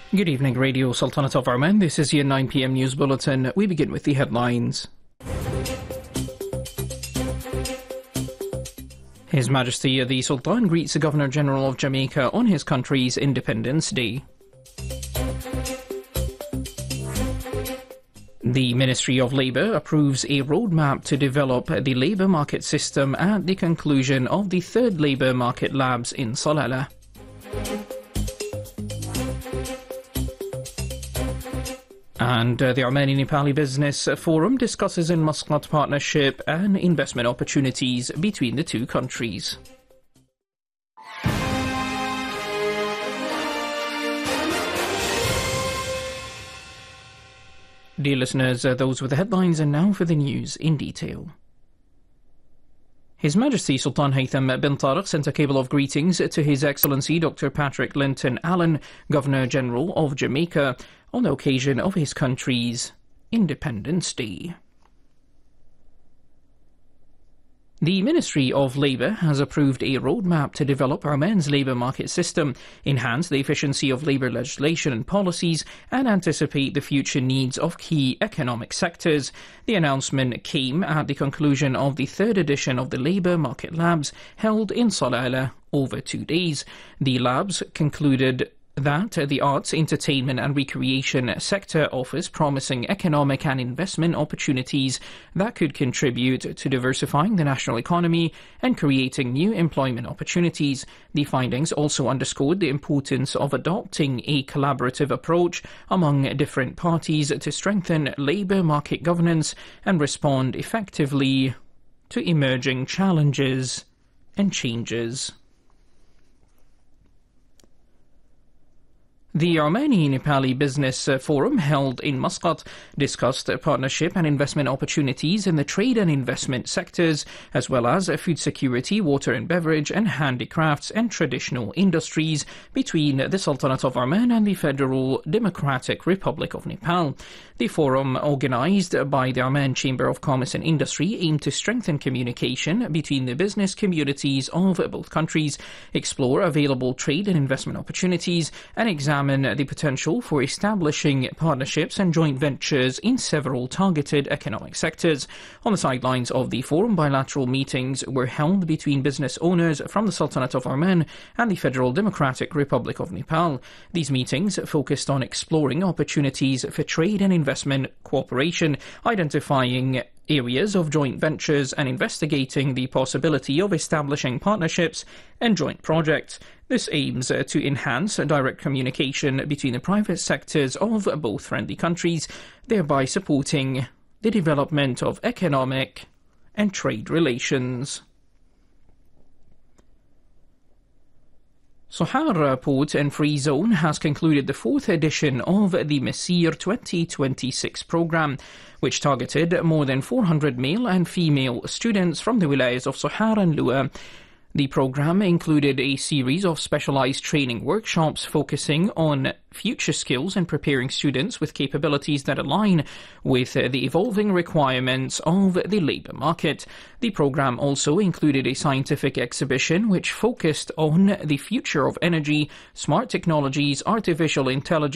Good evening, Radio Sultanate of Oman. This is your 9 p.m. news bulletin. We begin with the headlines. His Majesty the Sultan greets the Governor-General of Jamaica on his country's Independence Day. The Ministry of Labour approves a roadmap to develop the labour market system at the conclusion of the third Labour Market Labs in Salalah. And the Omani-Nepali Business Forum discusses in Muscat partnership and investment opportunities between the two countries. Dear listeners, those were the headlines, and now for the news in detail. His Majesty Sultan Haytham bin Tariq sent a cable of greetings to His Excellency Dr. Patrick Linton Allen, Governor-General of Jamaica, on the occasion of his country's Independence Day. The Ministry of Labour has approved a roadmap to develop Oman's labour market system, enhance the efficiency of labour legislation and policies, and anticipate the future needs of key economic sectors. The announcement came at the conclusion of the third edition of the Labour Market Labs, held in Salalah over 2 days. The labs concluded that the arts, entertainment and recreation sector offers promising economic and investment opportunities that could contribute to diversifying the national economy and creating new employment opportunities. The findings also underscored the importance of adopting a collaborative approach among different parties to strengthen labour market governance and respond effectively to emerging challenges and changes. The Omani-Nepali Business Forum, held in Muscat, discussed partnership and investment opportunities in the trade and investment sectors, as well as food security, water and beverage, and handicrafts and traditional industries between the Sultanate of Oman and the Federal Democratic Republic of Nepal. The forum, organised by the Oman Chamber of Commerce and Industry, aimed to strengthen communication between the business communities of both countries, explore available trade and investment opportunities, and examine the potential for establishing partnerships and joint ventures in several targeted economic sectors. On the sidelines of the forum, bilateral meetings were held between business owners from the Sultanate of Oman and the Federal Democratic Republic of Nepal. These meetings focused on exploring opportunities for trade and investment cooperation, identifying areas of joint ventures, and investigating the possibility of establishing partnerships and joint projects. This aims to enhance direct communication between the private sectors of both friendly countries, thereby supporting the development of economic and trade relations. Sohar Port and Free Zone has concluded the fourth edition of the Masir 2026 programme, which targeted more than 400 male and female students from the wilayas of Sohar and Lua. The programme included a series of specialised training workshops focusing on future skills and preparing students with capabilities that align with the evolving requirements of the labour market. The programme also included a scientific exhibition which focused on the future of energy, smart technologies, artificial intelligence,